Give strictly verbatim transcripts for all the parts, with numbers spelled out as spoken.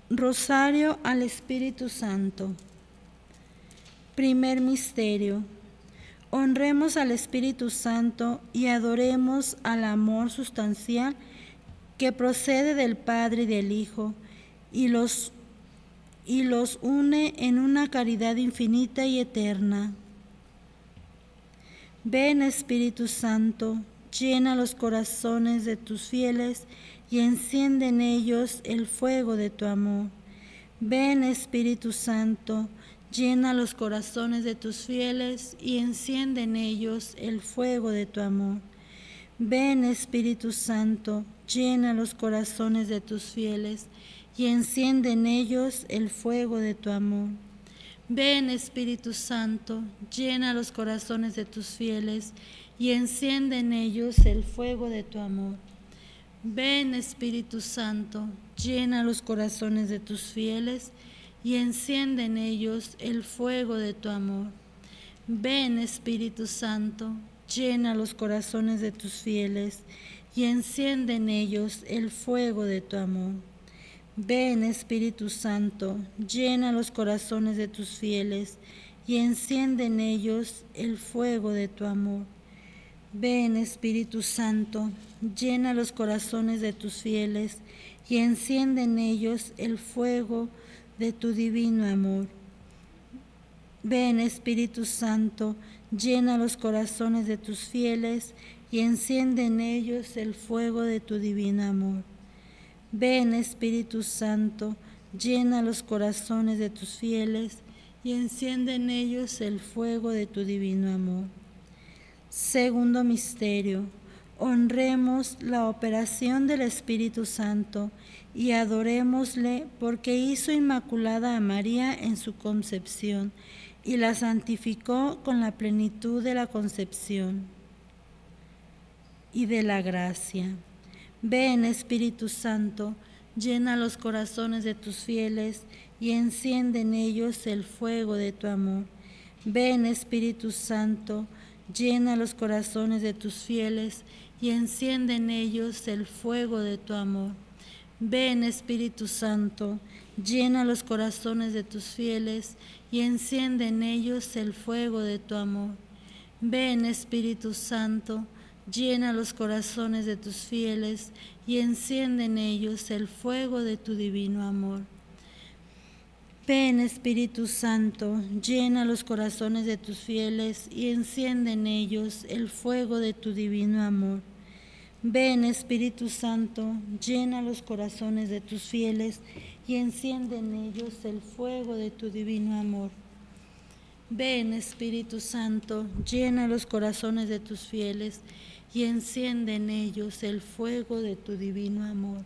Rosario al Espíritu Santo. Primer misterio. Honremos al Espíritu Santo y adoremos al amor sustancial que procede del Padre y del Hijo y los, y los une en una caridad infinita y eterna. Ven, Espíritu Santo, llena los corazones de tus fieles y enciende en ellos el fuego de tu amor. Ven, Espíritu Santo, llena los corazones de tus fieles y enciende en ellos el fuego de tu amor. Ven, Espíritu Santo, llena los corazones de tus fieles y enciende en ellos el fuego de tu amor. Ven, Espíritu Santo, llena los corazones de tus fieles y enciende en ellos el fuego de tu amor. Ven, Espíritu Santo, llena los corazones de tus fieles y enciende en ellos el fuego de tu amor. Ven, Espíritu Santo, llena los corazones de tus fieles y enciende en ellos el fuego de tu amor. Ven, Espíritu Santo, llena los corazones de tus fieles y enciende en ellos el fuego de tu amor. Ven, Espíritu Santo, llena los corazones de tus fieles y enciende en ellos el fuego de tu divino amor. Ven, Espíritu Santo, llena los corazones de tus fieles y enciende en ellos el fuego de tu divino amor. Ven, Espíritu Santo, llena los corazones de tus fieles y enciende en ellos el fuego de tu divino amor. Segundo misterio. Honremos la operación del Espíritu Santo y adorémosle porque hizo inmaculada a María en su concepción y la santificó con la plenitud de la concepción y de la gracia. Ven, Espíritu Santo, llena los corazones de tus fieles y enciende en ellos el fuego de tu amor. Ven, Espíritu Santo, llena los corazones de tus fieles y enciende en ellos el fuego de tu amor. Ven, Espíritu Santo, llena los corazones de tus fieles y enciende en ellos el fuego de tu amor. Ven, Espíritu Santo, llena los corazones de tus fieles y enciende en ellos el fuego de tu divino amor. Ven, Espíritu Santo, llena los corazones de tus fieles y enciende en ellos el fuego de tu divino amor. Ven, Espíritu Santo, llena los corazones de tus fieles y enciende en ellos el fuego de tu divino amor. Ven, Espíritu Santo, llena los corazones de tus fieles y enciende en ellos el fuego de tu divino amor.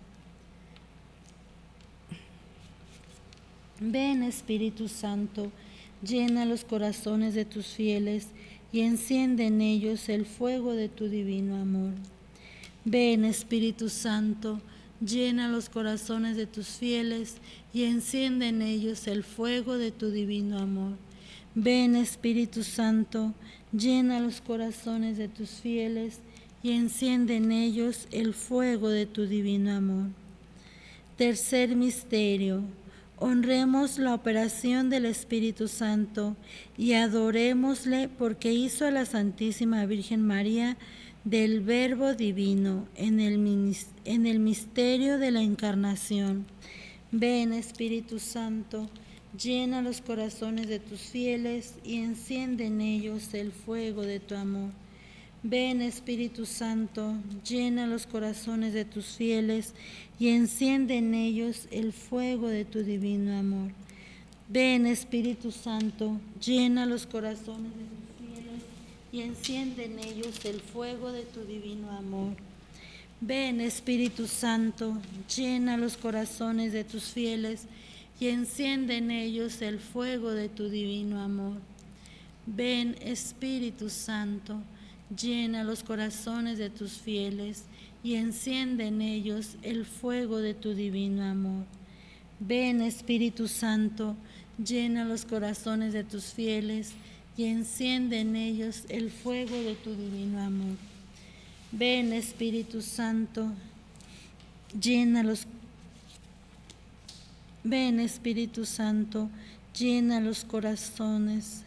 Ven, Espíritu Santo, llena los corazones de tus fieles y enciende en ellos el fuego de tu divino amor. Ven, Espíritu Santo, llena los corazones de tus fieles y enciende en ellos el fuego de tu divino amor. Ven, Espíritu Santo, llena los corazones de tus fieles y enciende en ellos el fuego de tu divino amor. Tercer misterio. Honremos la operación del Espíritu Santo y adorémosle porque hizo a la Santísima Virgen María del Verbo Divino en el, en el misterio de la Encarnación. Ven, Espíritu Santo, llena los corazones de tus fieles y enciende en ellos el fuego de tu amor. Ven, Espíritu Santo, llena los corazones de tus fieles y enciende en ellos el fuego de tu divino amor. Ven, Espíritu Santo, llena los corazones de tus fieles y enciende en ellos el fuego de tu divino amor. Ven, Espíritu Santo, llena los corazones de tus fieles y enciende en ellos el fuego de tu divino amor. Ven, Espíritu Santo, llena los corazones de tus fieles y enciende en ellos el fuego de tu divino amor. Ven, Espíritu Santo, llena los corazones de tus fieles y enciende en ellos el fuego de tu divino amor. Ven, Espíritu Santo, llena los Ven Espíritu Santo, llena los corazones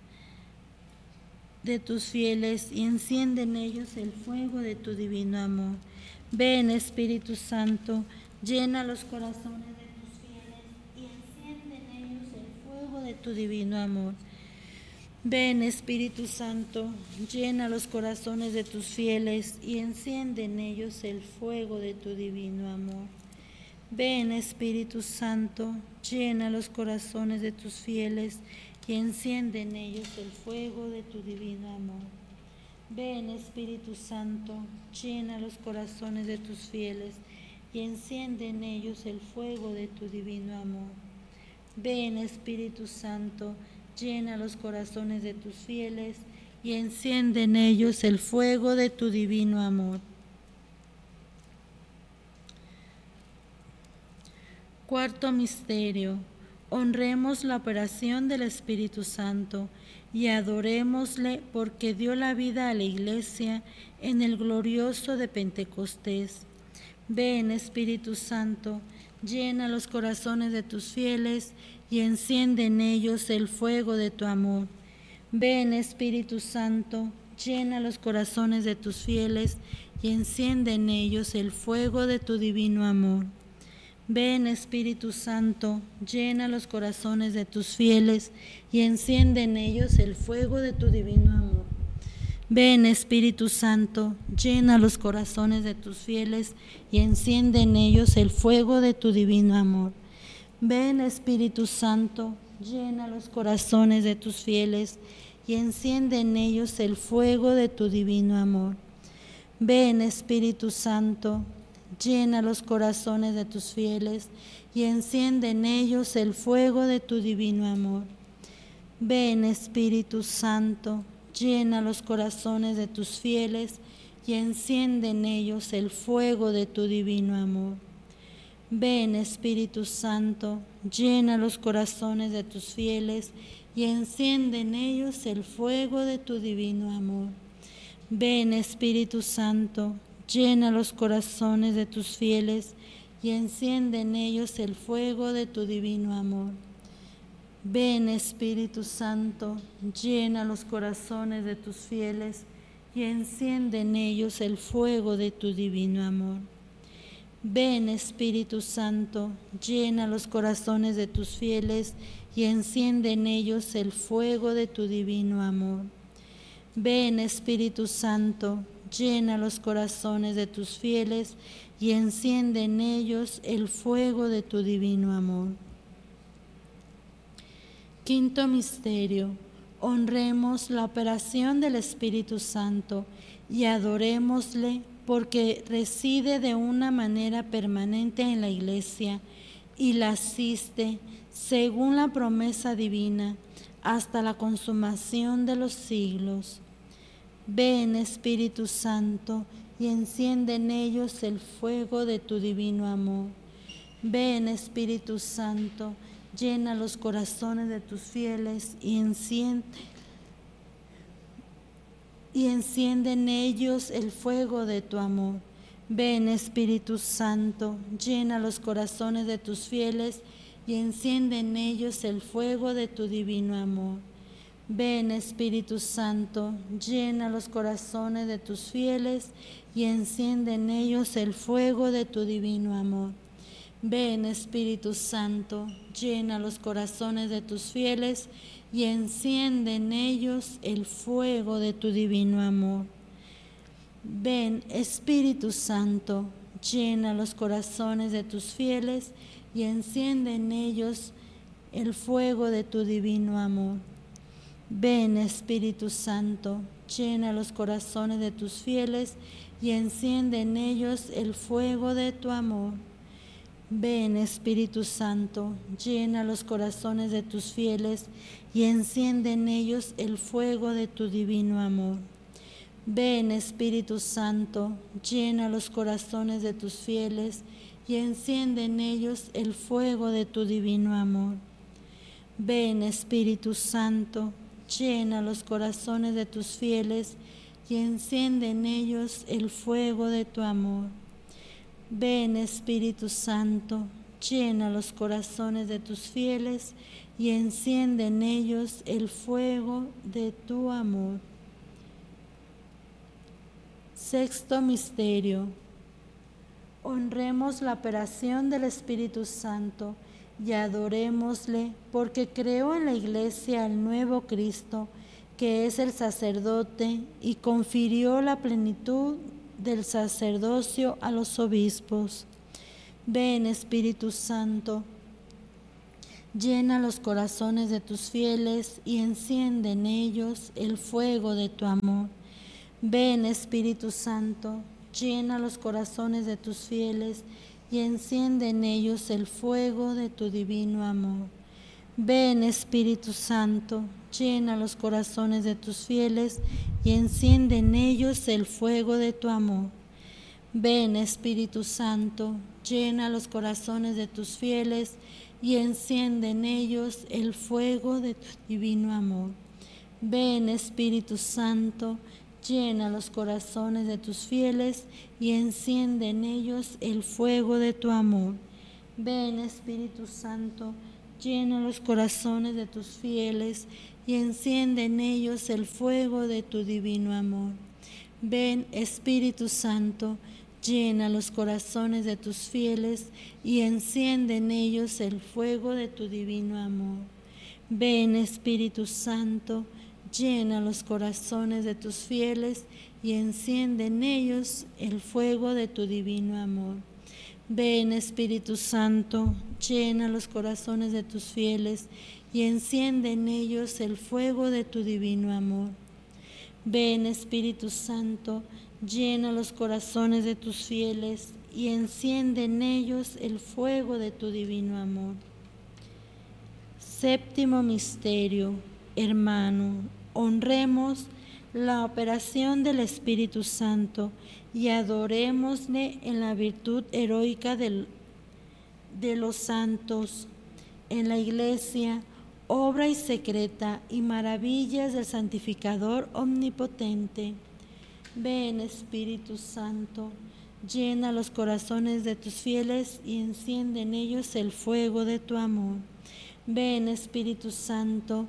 de tus fieles y enciende en ellos el fuego de tu divino amor. Ven Espíritu Santo, llena los corazones de tus fieles y enciende en ellos el fuego de tu divino amor. Ven Espíritu Santo, llena los corazones de tus fieles y enciende en ellos el fuego de tu divino amor. Ven Espíritu Santo, llena los corazones de tus fieles y enciende en ellos el fuego de tu divino amor. Ven Espíritu Santo, llena los corazones de tus fieles y enciende en ellos el fuego de tu divino amor. Ven Espíritu Santo, llena los corazones de tus fieles y enciende en ellos el fuego de tu divino amor. Cuarto misterio. Honremos la operación del Espíritu Santo y adorémosle porque dio la vida a la Iglesia en el glorioso de Pentecostés. Ven Espíritu Santo, llena los corazones de tus fieles y enciende en ellos el fuego de tu amor. Ven Espíritu Santo, llena los corazones de tus fieles y enciende en ellos el fuego de tu divino amor. Ven Espíritu Santo, llena los corazones de tus fieles y enciende en ellos el fuego de tu divino amor. Ven Espíritu Santo, llena los corazones de tus fieles y enciende en ellos el fuego de tu divino amor. Ven Espíritu Santo, llena los corazones de tus fieles y enciende en ellos el fuego de tu divino amor. Ven Espíritu Santo, llena los corazones de tus fieles y enciende en ellos el fuego de tu divino amor. Ven Espíritu Santo, llena los corazones de tus fieles y enciende en ellos el fuego de tu divino amor. Ven Espíritu Santo, llena los corazones de tus fieles y enciende en ellos el fuego de tu divino amor. Ven Espíritu Santo, llena los corazones de tus fieles y enciende en ellos el fuego de tu divino amor. Ven Espíritu Santo, llena los corazones de tus fieles y enciende en ellos el fuego de tu divino amor. Ven Espíritu Santo, llena los corazones de tus fieles y enciende en ellos el fuego de tu divino amor. Ven Espíritu Santo, llena los corazones de tus fieles y enciende en ellos el fuego de tu divino amor. Quinto misterio. Honremos la operación del Espíritu Santo y adorémosle porque reside de una manera permanente en la Iglesia y la asiste, según la promesa divina, hasta la consumación de los siglos. Ven Espíritu Santo y enciende en ellos el fuego de tu divino amor. Ven Espíritu Santo, llena los corazones de tus fieles y enciende y enciende en ellos el fuego de tu amor. Ven Espíritu Santo, llena los corazones de tus fieles y enciende en ellos el fuego de tu divino amor. Ven Espíritu Santo, llena los corazones de tus fieles y enciende en ellos el fuego de tu divino amor. Ven Espíritu Santo, llena los corazones de tus fieles y enciende en ellos el fuego de tu divino amor. Ven Espíritu Santo, llena los corazones de tus fieles y enciende en ellos el fuego de tu divino amor. Ven Espíritu Santo, llena los corazones de tus fieles y enciende en ellos el fuego de tu amor. Ven Espíritu Santo, llena los corazones de tus fieles y enciende en ellos el fuego de tu divino amor. Ven Espíritu Santo, llena los corazones de tus fieles y enciende en ellos el fuego de tu divino amor. Ven Espíritu Santo, llena los corazones de tus fieles y enciende en ellos el fuego de tu amor. Ven Espíritu Santo, llena los corazones de tus fieles y enciende en ellos el fuego de tu amor. Sexto misterio. Honremos la operación del Espíritu Santo y adorémosle, porque creó en la Iglesia al nuevo Cristo, que es el sacerdote, y confirió la plenitud del sacerdocio a los obispos. Ven, Espíritu Santo, llena los corazones de tus fieles y enciende en ellos el fuego de tu amor. Ven, Espíritu Santo, llena los corazones de tus fieles y enciende en ellos el fuego de tu divino amor. Ven, Espíritu Santo, llena los corazones de tus fieles y enciende en ellos el fuego de tu amor. Ven, Espíritu Santo, llena los corazones de tus fieles y enciende en ellos el fuego de tu divino amor. Ven, Espíritu Santo, llena los corazones de tus fieles y enciende en ellos el fuego de tu amor. Ven, Espíritu Santo, llena los corazones de tus fieles y enciende en ellos el fuego de tu divino amor. Ven, Espíritu Santo, llena los corazones de tus fieles y enciende en ellos el fuego de tu divino amor. Ven, Espíritu Santo, llena los corazones de tus fieles y enciende en ellos el fuego de tu divino amor. Ven, Espíritu Santo, llena los corazones de tus fieles y enciende en ellos el fuego de tu divino amor. Ven, Espíritu Santo, llena los corazones de tus fieles y enciende en ellos el fuego de tu divino amor. Séptimo misterio. Hermano, honremos la operación del Espíritu Santo y adorémosle en la virtud heroica del, de los santos, en la Iglesia, obra y secreta y maravillas del santificador omnipotente. Ven, Espíritu Santo, llena los corazones de tus fieles y enciende en ellos el fuego de tu amor. Ven, Espíritu Santo,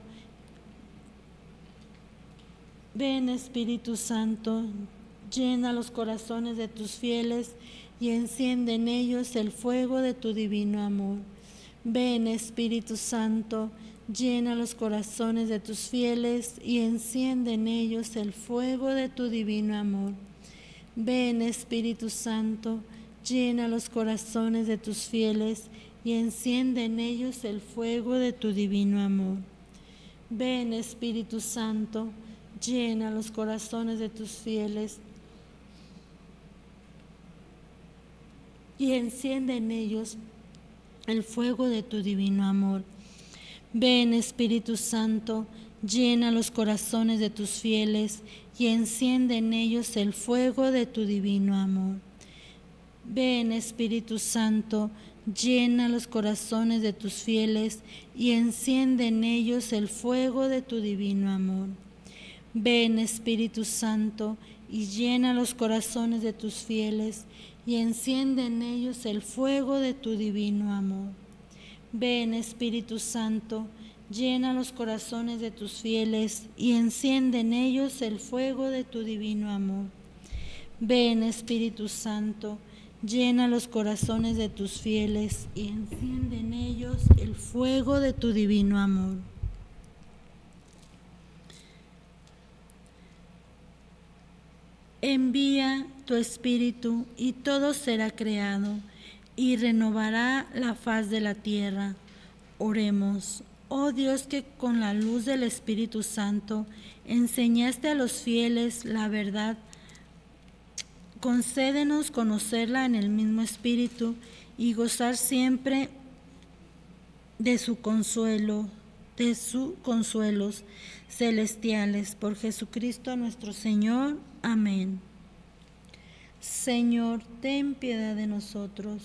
ven, Espíritu Santo, llena los corazones de tus fieles y enciende en ellos el fuego de tu divino amor. Ven, Espíritu Santo, llena los corazones de tus fieles y enciende en ellos el fuego de tu divino amor. Ven, Espíritu Santo, llena los corazones de tus fieles y enciende en ellos el fuego de tu divino amor. Ven, Espíritu Santo, llena los corazones de tus fieles y enciende en ellos el fuego de tu divino amor. Ven, Espíritu Santo, llena los corazones de tus fieles y enciende en ellos el fuego de tu divino amor. Ven, Espíritu Santo, llena los corazones de tus fieles y enciende en ellos el fuego de tu divino amor. Ven, Espíritu Santo, y llena los corazones de tus fieles y enciende en ellos el fuego de tu divino amor. Ven, Espíritu Santo, llena los corazones de tus fieles y enciende en ellos el fuego de tu divino amor. Ven, Espíritu Santo, llena los corazones de tus fieles y enciende en ellos el fuego de tu divino amor. Envía tu Espíritu y todo será creado y renovará la faz de la tierra. Oremos. Oh Dios, que con la luz del Espíritu Santo enseñaste a los fieles la verdad, concédenos conocerla en el mismo Espíritu y gozar siempre de su consuelo, de sus consuelos celestiales. Por Jesucristo nuestro Señor. Amén. Señor, ten piedad de nosotros.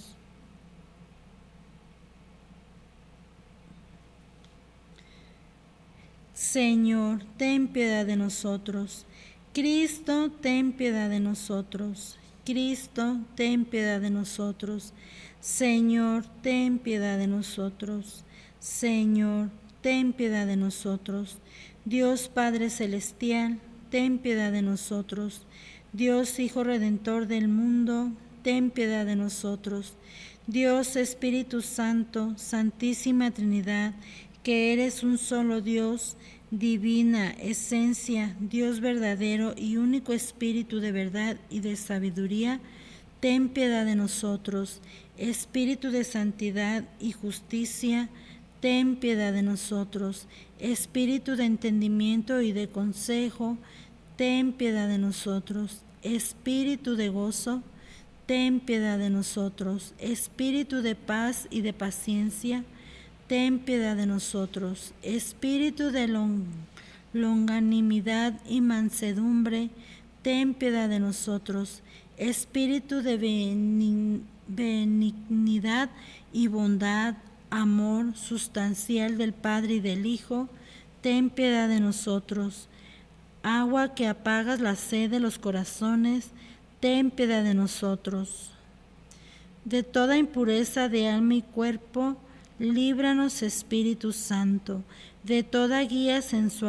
Señor, ten piedad de nosotros. Cristo, ten piedad de nosotros. Cristo, ten piedad de nosotros. Señor, ten piedad de nosotros. Señor, ten piedad de nosotros. Dios Padre Celestial, ten piedad de nosotros. Dios Hijo Redentor del mundo, ten piedad de nosotros. Dios Espíritu Santo, Santísima Trinidad, que eres un solo Dios, divina esencia, Dios verdadero y único Espíritu de verdad y de sabiduría, ten piedad de nosotros. Espíritu de santidad y justicia, ten piedad de nosotros. Espíritu de entendimiento y de consejo, ten piedad de nosotros. Espíritu de gozo, ten piedad de nosotros. Espíritu de paz y de paciencia, ten piedad de nosotros. Espíritu de long, longanimidad y mansedumbre, ten piedad de nosotros. Espíritu de benignidad y bondad, amor sustancial del Padre y del Hijo, ten piedad de nosotros. Agua que apagas la sed de los corazones, ten piedad de nosotros. De toda impureza de alma y cuerpo, líbranos, Espíritu Santo. De toda guía sensual